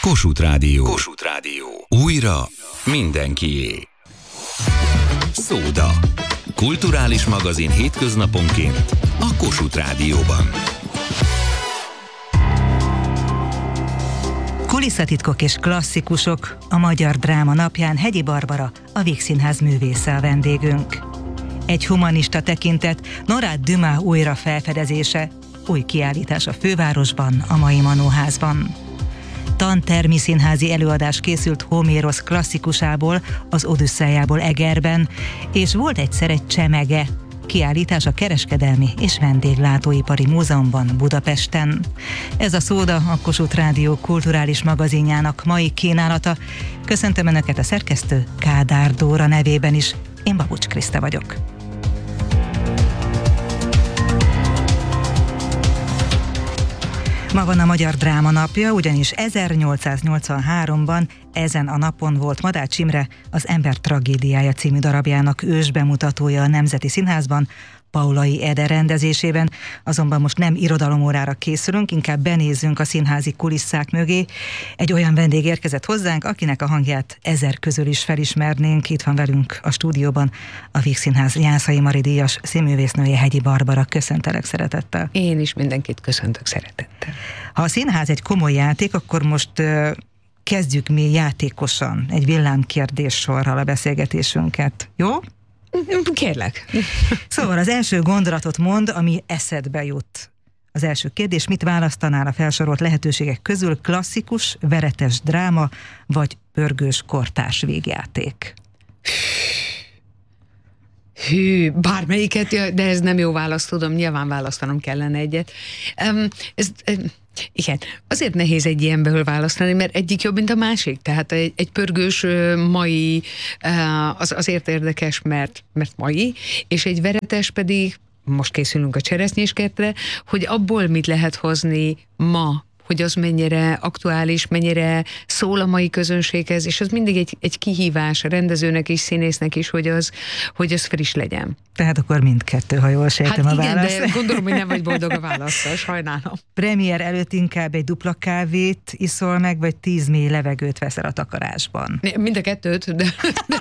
Kossuth Rádió. Kossuth Rádió. Újra mindenkié. Szóda. Kulturális magazin hétköznaponként a Kossuth Rádióban. Kulisszatitkok és klasszikusok, a Magyar Dráma napján Hegyi Barbara, a Vígszínház művésze a vendégünk. Egy humanista tekintet, Norad Dumas újra felfedezése, új kiállítás a fővárosban, a Mai Manóházban. Tantermi színházi előadás készült Homérosz klasszikusából, az Odüsszejából Egerben, és volt egyszer egy csemege, kiállítás a Kereskedelmi és Vendéglátóipari Múzeumban Budapesten. Ez a Szóda, a Kossuth Rádió kulturális magazinjának mai kínálata. Köszöntöm Önöket a szerkesztő Kádár Dóra nevében is. Én Babucs Kriszta vagyok. Ma van a Magyar Dráma napja, ugyanis 1883-ban ezen a napon volt Madács Imre az Ember tragédiája című darabjának ősbemutatója a Nemzeti Színházban, Paulay Ede rendezésében, azonban most nem irodalomórára készülünk, inkább benézzünk a színházi kulisszák mögé. Egy olyan vendég érkezett hozzánk, akinek a hangját 1000 közül is felismernénk. Itt van velünk a stúdióban a Vígszínház Jászai Mari díjas színművésznője, Hegyi Barbara. Köszöntelek szeretettel. Én is mindenkit köszöntök szeretettel. Ha a színház egy komoly játék, akkor most kezdjük mi játékosan, egy villámkérdéssorral a beszélgetésünket. Jó? Kérlek. Szóval az első gondolatot mondd, ami eszedbe jut. Az első kérdés, mit választanál a felsorolt lehetőségek közül, klasszikus, veretes dráma, vagy pörgős kortárs végjáték? Bármelyiket, de ez nem jó választ, tudom, nyilván választanom kellene egyet. Igen, azért nehéz egy ilyenből választani, mert egyik jobb, mint a másik. Tehát egy pörgős mai az azért érdekes, mert mai, és egy veretes pedig, most készülünk a cseresznyéskertre, hogy abból mit lehet hozni ma, hogy az mennyire aktuális, mennyire szól a mai közönséghez, és az mindig egy kihívás a rendezőnek is, színésznek is, hogy az friss legyen. Tehát akkor mindkettő, ha jól sejtem a választ. Igen, de gondolom, hogy nem vagy boldog a válaszsal, sajnálom. Premier előtt inkább egy dupla kávét iszol meg, vagy 10 mély levegőt veszel a takarásban? Mind a kettőt, de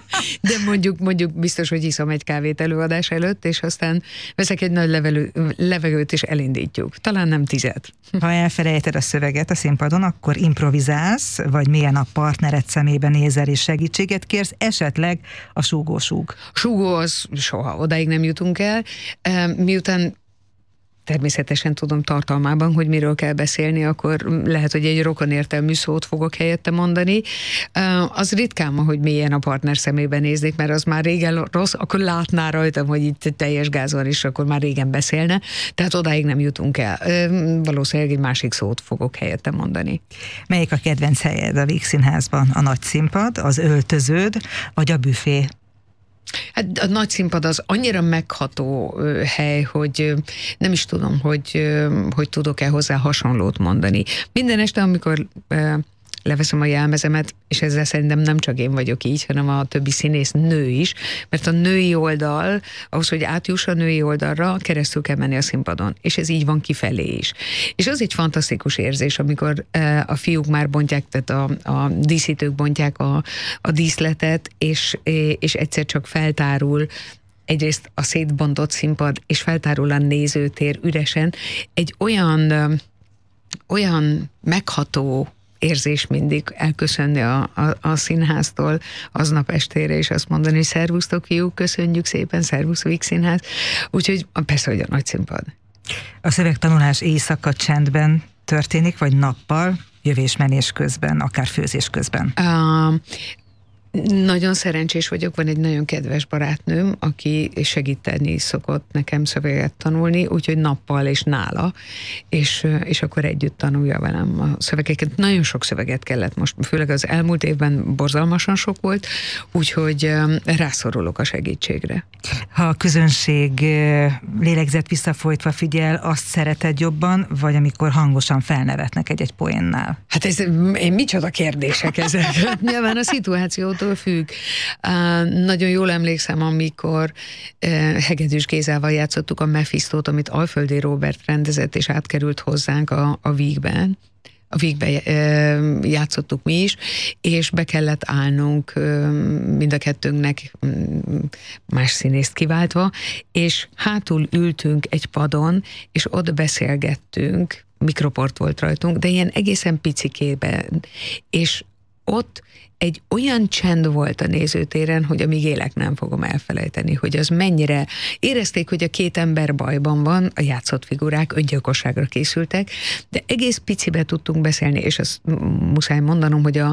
mondjuk biztos, hogy iszom egy kávét előadás előtt, és aztán veszek egy nagy levegőt, és elindítjuk. Talán nem 10. Ha elfelejted a szöveget a színpadon, akkor improvizálsz, vagy milyen a partnered szemébe nézel és segítséget kérsz, esetleg a súgó-súg. Súgó az soha, odáig nem jutunk el. Miután természetesen tudom tartalmában, hogy miről kell beszélni, akkor lehet, hogy egy rokonértelmű szót fogok helyette mondani. Az ritkán, hogy mélyen a partner szemébe néznék, mert az már régen rossz, akkor látná rajtam, hogy itt teljes gáz van, és akkor már régen beszélne. Tehát odáig nem jutunk el. Valószínűleg egy másik szót fogok helyette mondani. Melyik a kedvenc helyed a Vígszínházban? A nagy színpad, az öltöződ, vagy a büfé? Hát a nagy színpad az annyira megható hely, hogy nem is tudom, hogy tudok-e hozzá hasonlót mondani. Minden este, amikor leveszem a jelmezemet, és ezzel szerintem nem csak én vagyok így, hanem a többi színész nő is, mert a női oldal, ahhoz, hogy átjuss a női oldalra, keresztül kell menni a színpadon, és ez így van kifelé is. És az egy fantasztikus érzés, amikor a fiúk már bontják, tehát a díszítők bontják a díszletet, és egyszer csak feltárul egyrészt a szétbontott színpad, és feltárul a nézőtér üresen. Egy olyan megható érzés mindig elköszönni a színháztól aznap estére, és azt mondani, hogy szervusztok fiúk, köszönjük szépen, szervusz Vígszínház. Úgyhogy persze, hogy a nagy színpad. A szövegtanulás éjszaka csendben történik, vagy nappal, jövés-menés közben, akár főzés közben? Nagyon szerencsés vagyok, van egy nagyon kedves barátnőm, aki segíteni szokott nekem szöveget tanulni, úgyhogy nappal és nála, és akkor együtt tanulja velem a szövegeket. Nagyon sok szöveget kellett most, főleg az elmúlt évben borzalmasan sok volt, úgyhogy rászorulok a segítségre. Ha a közönség lélegzett visszafolytva figyel, azt szereted jobban, vagy amikor hangosan felnevetnek egy poénnál? Hát ez micsoda kérdések ezek. Nyilván a szituációt függ. Nagyon jól emlékszem, amikor Hegedűs Gézával játszottuk a Mephistót, amit Alföldi Róbert rendezett, és átkerült hozzánk a Vígben, a végbe játszottuk mi is, és be kellett állnunk mind a kettőnknek más színészt kiváltva, és hátul ültünk egy padon, és ott beszélgettünk, mikroport volt rajtunk, de ilyen egészen picikében, és ott egy olyan csend volt a nézőtéren, hogy amíg élek nem fogom elfelejteni, hogy az mennyire érezték, hogy a két ember bajban van, a játszott figurák öngyilkosságra készültek, de egész picibe tudtunk beszélni, és azt muszáj mondanom, hogy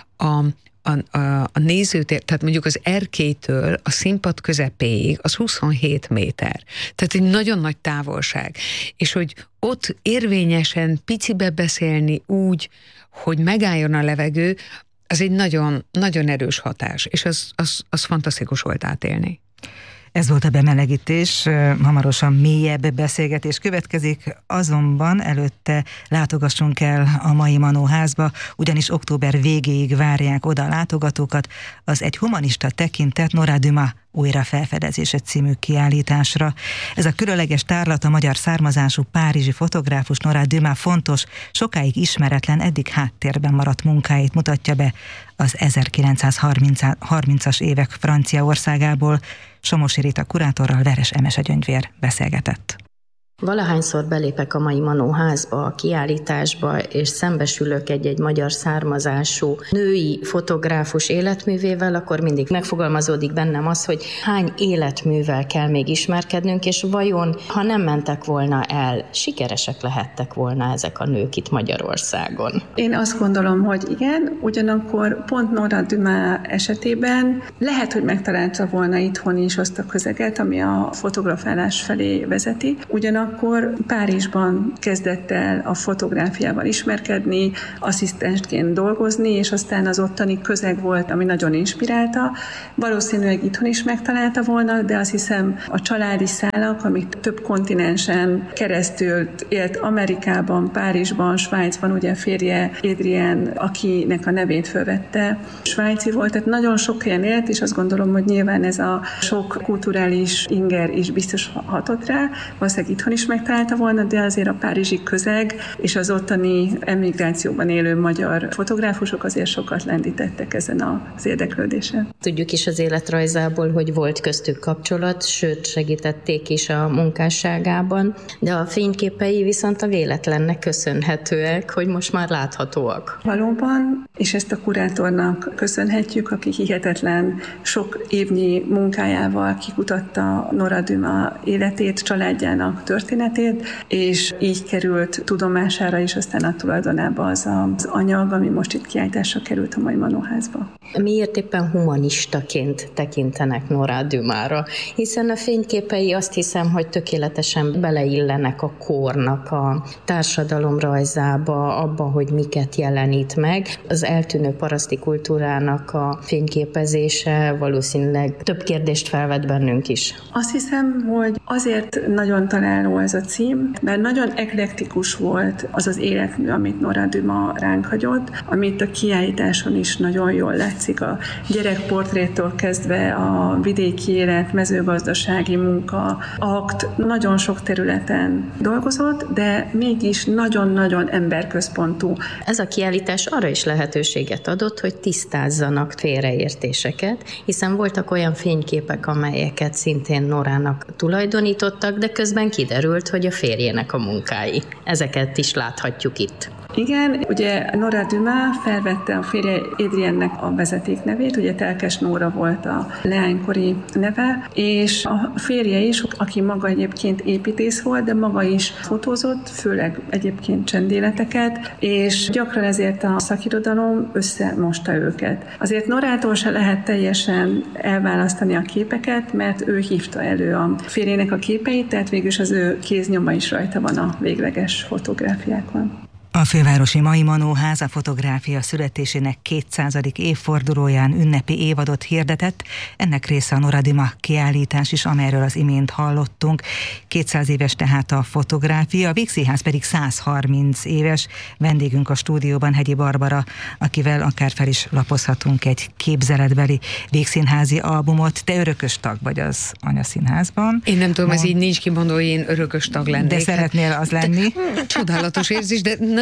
a nézőtér, tehát mondjuk az erkélytől a színpad közepéig az 27 méter. Tehát egy nagyon nagy távolság. És hogy ott érvényesen picibe beszélni úgy, hogy megálljon a levegő, az egy nagyon, nagyon erős hatás, és az fantasztikus volt átélni. Ez volt a bemelegítés, hamarosan mélyebb beszélgetés következik, azonban előtte látogassunk el a mai Manó házba, ugyanis október végéig várják oda a látogatókat az Egy humanista tekintet Nora Dumas újra felfedezése című kiállításra. Ez a különleges tárlat a magyar származású párizsi fotográfus Nora Dumas fontos, sokáig ismeretlen, eddig háttérben maradt munkáit mutatja be az 1930-as évek Franciaországából. Somosi Rita kurátorral Veres Emese Gyöngyvér beszélgetett. Valahányszor belépek a mai Manó házba, a kiállításba, és szembesülök egy magyar származású női fotográfus életművével, akkor mindig megfogalmazódik bennem az, hogy hány életművel kell még ismerkednünk, és vajon, ha nem mentek volna el, sikeresek lehettek volna ezek a nők itt Magyarországon? Én azt gondolom, hogy igen, ugyanakkor pont Nora Dumas esetében lehet, hogy megtalálta volna itthon is azt a közeget, ami a fotografálás felé vezeti. Ugyanakkor Párizsban kezdett el a fotográfiával ismerkedni, asszisztensként dolgozni, és aztán az ottani közeg volt, ami nagyon inspirálta. Valószínűleg itthon is megtalálta volna, de azt hiszem a családi szálak, amik több kontinensen keresztül élt Amerikában, Párizsban, Svájcban, ugye a férje Adrien, akinek a nevét fölvette, svájci volt, tehát nagyon sok helyen élt, és azt gondolom, hogy nyilván ez a sok kulturális inger is biztos hatott rá, valószínűleg itthon is megtalálta volna, de azért a párizsi közeg és az ottani emigrációban élő magyar fotográfusok azért sokat lendítettek ezen az érdeklődésen. Tudjuk is az életrajzából, hogy volt köztük kapcsolat, sőt segítették is a munkásságában, de a fényképei viszont a véletlennek köszönhetőek, hogy most már láthatóak. Valóban, és ezt a kurátornak köszönhetjük, aki hihetetlen sok évnyi munkájával kikutatta Nora Dumas életét, családjának történetét, és így került tudomására is aztán a tulajdonába az anyag, ami most itt kiállításra került a mai Manó házba. Miért éppen humanistaként tekintenek Nora Dumasra? Hiszen a fényképei azt hiszem, hogy tökéletesen beleillenek a kornak a társadalomrajzába, abba, hogy miket jelenít meg. Az eltűnő paraszti kultúrának a fényképezése valószínűleg több kérdést felvet bennünk is. Azt hiszem, hogy azért nagyon találó ez a cím, mert nagyon eklektikus volt az az életmű, amit Nora Dumas ránk hagyott, amit a kiállításon is nagyon jól látszik. A gyerekportréttől kezdve a vidéki élet, mezőgazdasági munka, akt, nagyon sok területen dolgozott, de mégis nagyon-nagyon emberközpontú. Ez a kiállítás arra is lehetőséget adott, hogy tisztázzanak félreértéseket, hiszen voltak olyan fényképek, amelyeket szintén Norának tulajdonítottak, de közben kiderült, hogy a férjének a munkái. Ezeket is láthatjuk itt. Igen, ugye Nora Dumas felvette a férje Adriennek a vezetéknevét, ugye Telkes Nóra volt a leánykori neve, és a férje is, aki maga egyébként építész volt, de maga is fotózott, főleg egyébként csendéleteket, és gyakran ezért a szakirodalom összemosta őket. Azért Norától se lehet teljesen elválasztani a képeket, mert ő hívta elő a férjének a képeit, tehát végülis az ő kéznyoma is rajta van a végleges fotográfiákon. A fővárosi Mai Manó ház a fotográfia születésének 200. évfordulóján ünnepi évadot hirdetett, ennek része a Nora Dumas kiállítás is, amelyről az imént hallottunk. 200 éves tehát a fotográfia, a Vígszínház pedig 130 éves. Vendégünk a stúdióban Hegyi Barbara, akivel akár fel is lapozhatunk egy képzeletbeli Vígszínházi albumot. Te örökös tag vagy az Anyaszínházban. Én nem tudom, ez így nincs kimondva, hogy én örökös tag lennék. De szeretnél az lenni? Csodálatos érzés, de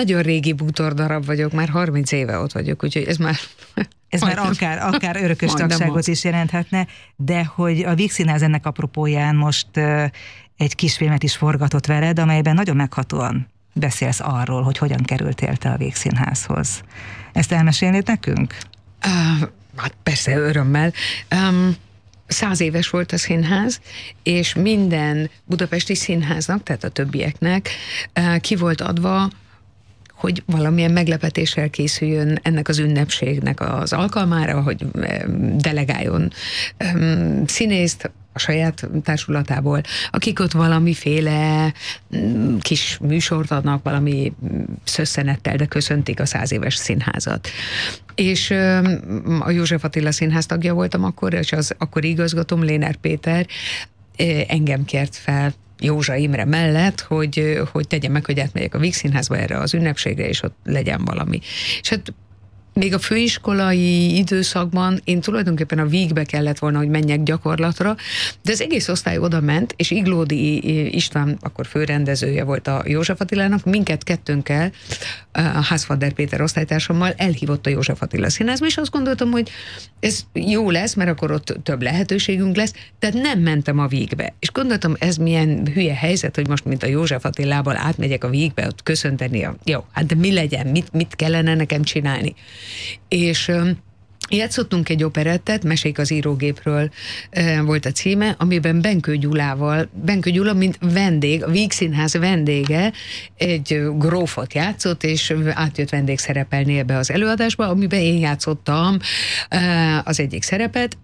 nagyon régi bútordarab vagyok, már 30 éve ott vagyok, úgyhogy ez már... Ez már akár örökös tagságot is jelenthetne, de hogy a Víg Színház ennek apropóján most egy kisfilmet is forgatott veled, amelyben nagyon meghatóan beszélsz arról, hogy hogyan kerültél te a Víg Színházhoz. Ezt elmesélnéd nekünk? Hát persze, örömmel. 100 éves volt a színház, és minden budapesti színháznak, tehát a többieknek ki volt adva, hogy valamilyen meglepetéssel készüljön ennek az ünnepségnek az alkalmára, hogy delegáljon színészt a saját társulatából, akik ott valamiféle kis műsort adnak, valami szösszenettel, de köszöntik a 100 éves színházat. És a József Attila Színház tagja voltam akkor, és az akkori igazgatóm, Léner Péter engem kért fel Józsa Imre mellett, hogy tegye meg, hogy átmegyek a Víg Színházba erre az ünnepségre, és ott legyen valami. És hát még a főiskolai időszakban én tulajdonképpen a Vígbe kellett volna, hogy menjek gyakorlatra, de az egész osztály oda ment, és Iglódi István, akkor főrendezője volt a József Attilának, minket kettőnkkel, a Házfader Péter osztálytársammal elhívott a József Attila Színházba, és azt gondoltam, hogy ez jó lesz, mert akkor ott több lehetőségünk lesz, tehát nem mentem a Vígbe. És gondoltam, ez milyen hülye helyzet, hogy most, mint a József Attilából átmegyek a Vígbe, ott köszönteni jó, hát de mi legyen, mit kellene nekem csinálni? És játszottunk egy operettet, Mesék az írógépről volt a címe, amiben Benkő Gyula, mint vendég, a Víg Színház vendége, egy grófot játszott, és átjött vendég szerepelni ebbe az előadásba, amiben én játszottam az egyik szerepet,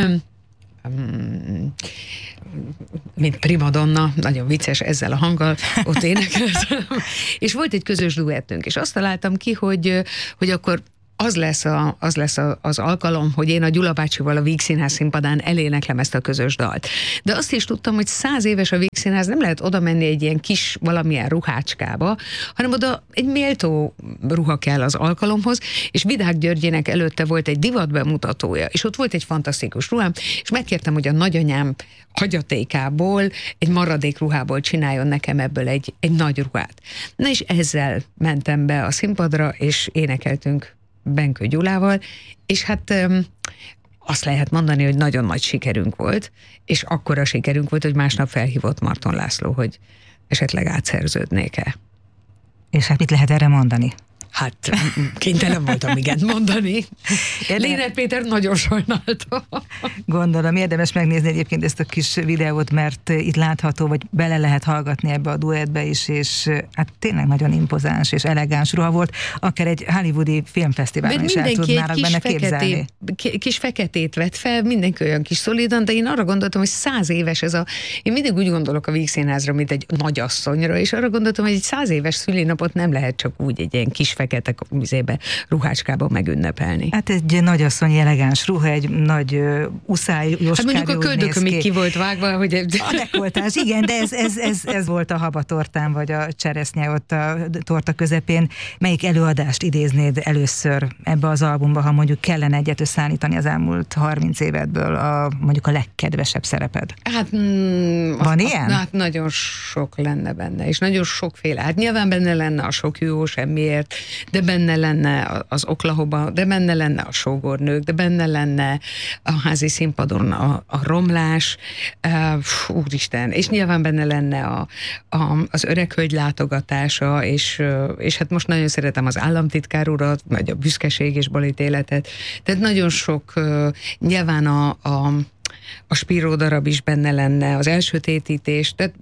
mint primadonna, nagyon vicces ezzel a hanggal, ott énekeltem, és volt egy közös duettünk, és azt találtam ki, hogy akkor az lesz az alkalom, hogy én a Gyula bácsival a Víg Színház színpadán eléneklem ezt a közös dalt. De azt is tudtam, hogy 100 éves a Víg Színház, nem lehet oda menni egy ilyen kis valamilyen ruhácskába, hanem oda egy méltó ruha kell az alkalomhoz, és Vidák Györgyének előtte volt egy divatbemutatója, és ott volt egy fantasztikus ruhám, és megkértem, hogy a nagyanyám hagyatékából, egy maradék ruhából csináljon nekem ebből egy nagy ruhát. Na és ezzel mentem be a színpadra, és énekeltünk Benkő Gyulával, és hát azt lehet mondani, hogy nagyon nagy sikerünk volt, és akkora sikerünk volt, hogy másnap felhívott Marton László, hogy esetleg átszerződnék-e. És hát mit lehet erre mondani? Hát kénytelen voltam igent mondani. Léner Péter nagyon sajnálta. Gondolom, érdemes megnézni egyébként ezt a kis videót, mert itt látható, vagy bele lehet hallgatni ebbe a duettbe is, és hát tényleg nagyon impozáns és elegáns ruha volt, akár egy hollywoodi filmfesztiválon is el tudnának benne képzelni. Kis feketét vett fel, mindenki olyan kis szolidan, de én arra gondoltam, hogy 100 éves ez én mindig úgy gondolok a Víg Színházra, mint egy nagyasszonyra, és arra gondoltam, hogy egy 100 éves szülinapot nem lehet csak úgy egy ilyen kis fekete ruhácskában megünnepelni. Hát egy nagyasszonyi elegáns ruha, egy nagy uszályos. Hát mondjuk a köldökömig ki volt vágva, hogy... A dekoltás, igen, de ez volt a habatortán, vagy a cseresznye ott a torta közepén. Melyik előadást idéznéd először ebbe az albumba, ha mondjuk kellene egyet összeállítani az elmúlt 30 évedből mondjuk a legkedvesebb szereped? Hát... Van ilyen? Hát nagyon sok lenne benne, és nagyon sokféle. Hát nyilván benne lenne a Sok jó semmiért, de benne lenne az Oklahoma, de benne lenne a Sógornők, de benne lenne a Házi színpadon a Romlás, úristen, és nyilván benne lenne az Öreg hölgy látogatása, és hát most nagyon szeretem az Államtitkár urat, vagy a Büszkeség és Balítéletet, tehát nagyon sok, nyilván a Spiró darab is benne lenne, az Elsötétítés, tehát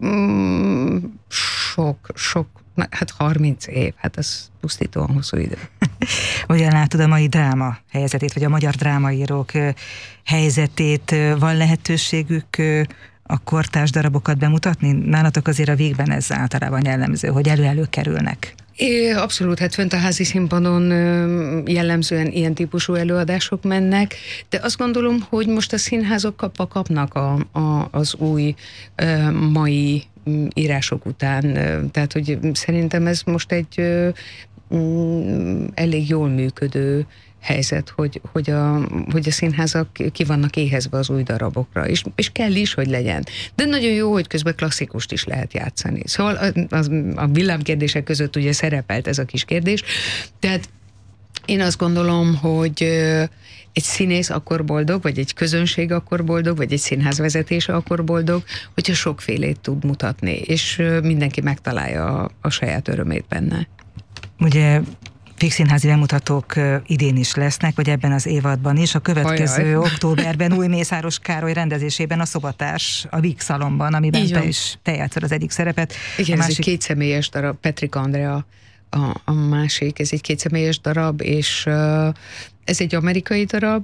sok, hát 30 év, hát az pusztítóan hosszú idő. Hogyan látod a mai dráma helyzetét, vagy a magyar drámaírók helyzetét? Van lehetőségük a kortárs darabokat bemutatni? Nálatok azért a Vígben ez általában jellemző, hogy elő kerülnek. Abszolút, hát fönt a Házi színpadon jellemzően ilyen típusú előadások mennek, de azt gondolom, hogy most a színházok kapnak az új mai írások után, tehát hogy szerintem ez most egy elég jól működő helyzet, hogy a színházak ki vannak éhezve az új darabokra, és kell is, hogy legyen. De nagyon jó, hogy közben klasszikust is lehet játszani. Szóval a villámkérdések között ugye szerepelt ez a kis kérdés. Tehát én azt gondolom, hogy egy színész akkor boldog, vagy egy közönség akkor boldog, vagy egy színház vezetése akkor boldog, hogyha sokfélét tud mutatni, és mindenki megtalálja a saját örömét benne. Ugye vígszínházi bemutatók idén is lesznek, vagy ebben az évadban is. A következő októberben új Mészáros Károly rendezésében a Szobatárs a Víg Szalonban, amiben te játszol az egyik szerepet. Igen, ez egy kétszemélyes darab, Petrik Andrea a másik, ez egy kétszemélyes darab, és ez egy amerikai darab.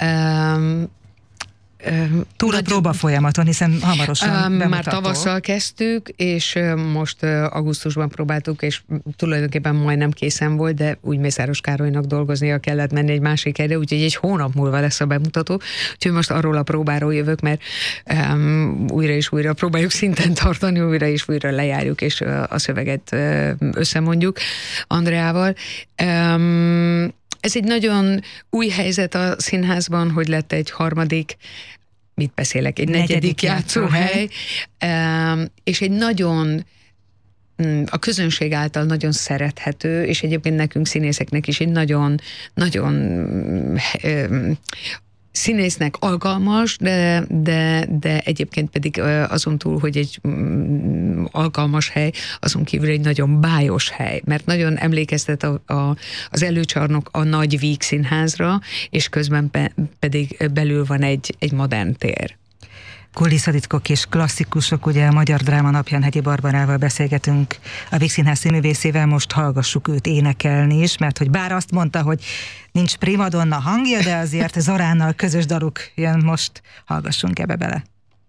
Túl a próba folyamaton, hiszen hamarosan bemutató. Már tavasszal kezdtük, és most augusztusban próbáltuk, és tulajdonképpen majdnem készen volt, de úgy Mészáros Károlynak dolgoznia kellett menni egy másik helyre, úgyhogy egy hónap múlva lesz a bemutató, úgyhogy most arról a próbáról jövök, mert újra és újra próbáljuk szinten tartani, újra és újra lejárjuk, és a szöveget összemondjuk Andreával. Ez egy nagyon új helyzet a színházban, hogy lett egy harmadik, egy negyedik játszóhely, és egy nagyon, a közönség által nagyon szerethető, és egyébként nekünk színészeknek is egy nagyon színésznek alkalmas, de egyébként pedig azon túl, hogy egy alkalmas hely, azon kívül egy nagyon bájos hely, mert nagyon emlékeztet az Előcsarnok a nagy Víg Színházra, és közben pedig belül van egy modern tér. Kulisszatitkok és klasszikusok, ugye a Magyar Dráma Napján Hegyi Barbarával beszélgetünk a Víg Színház színművészével, most hallgassuk őt énekelni is, mert hogy bár azt mondta, hogy nincs primadonna hangja, de azért Zoránnal közös daluk jön most, hallgassunk ebbe bele.